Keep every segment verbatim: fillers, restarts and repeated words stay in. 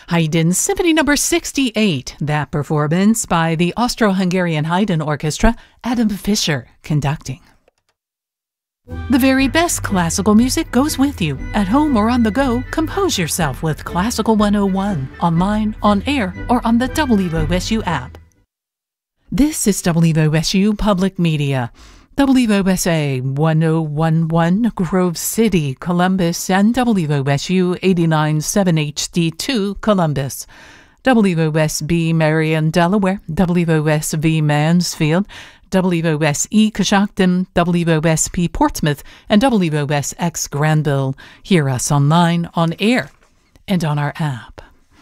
Haydn Symphony Number sixty-eight, that performance by the Austro-Hungarian Haydn Orchestra, Adam Fischer conducting. The very best classical music goes with you. At home or on the go, compose yourself with Classical one oh one, online, on air, or on the W O S U app. This is W O S U Public Media. W O S A one oh one point one Grove City, Columbus, and W O S U eighty-nine point seven H D two, Columbus. W O S B Marion, Delaware, W O S V Mansfield, W O S E Coshocton, W O S P Portsmouth, and W O S X Granville. Hear us online, on air, and on our app.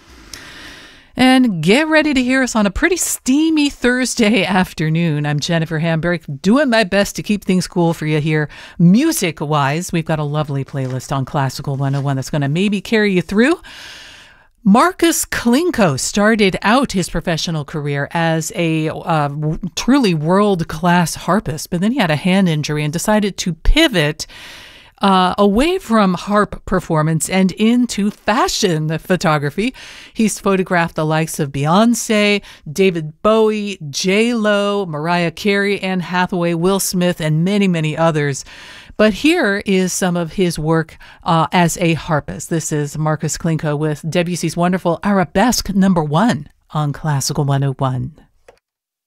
And get ready to hear us on a pretty steamy Thursday afternoon. I'm Jennifer Hamburg, doing my best to keep things cool for you here. Music-wise, we've got a lovely playlist on Classical one oh one that's going to maybe carry you through. Marcus Klinko started out his professional career as a uh, truly world-class harpist, but then he had a hand injury and decided to pivot Uh, away from harp performance and into fashion photography. He's photographed the likes of Beyonce, David Bowie, J Lo, Mariah Carey, Anne Hathaway, Will Smith, and many, many others. But here is some of his work uh, as a harpist. This is Marcus Klinko with Debussy's wonderful Arabesque Number One on Classical one oh one.